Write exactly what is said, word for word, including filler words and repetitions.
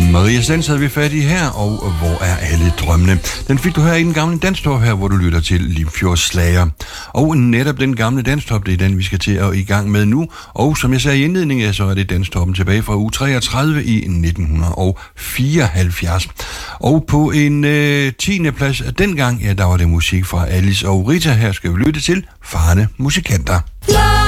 Maria Stens havde vi fat i her, og hvor er alle drømmene? Den fik du her i den gamle danstop her, hvor du lytter til Limfjords Slager. Og netop den gamle danstop, det er den, vi skal til at i gang med nu. Og som jeg sagde i indledningen, så er det danstoppen tilbage fra uge treogtredive i nitten fireoghalvfjerds. Og på en øh, tiende plads dengang, ja, der var det musik fra Alice og Rita. Her skal vi lytte til Farne Musikanter.